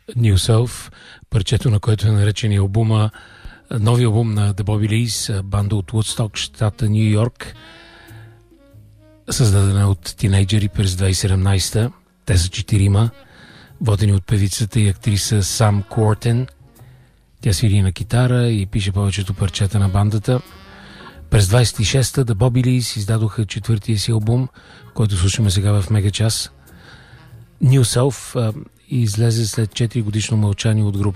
New Self, парчето на което е наречен албума, нови албум на The Bobby Lees, банда от Woodstock, щата Ню Йорк, създадена от тинейджери през 2017. Те са 4, водени от певицата и актриса Сам Кортен. Тя свири на китара и пише повечето парчета на бандата. През 26-та The Bobby Lees издадоха 4-тия си албум, който слушаме сега в Мега час. New Self излезе след 4 годишно мълчание от групата.